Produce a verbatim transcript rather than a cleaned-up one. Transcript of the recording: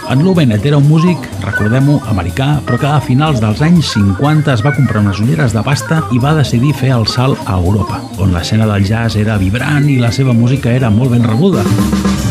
En Lou Bennett era un músic, recordem-ho, americà, però que a finals dels anys cinquanta es va comprar unes ulleres de pasta i va decidir fer el salt a Europa, on l'escena del jazz era vibrant i la seva música era molt ben rebuda.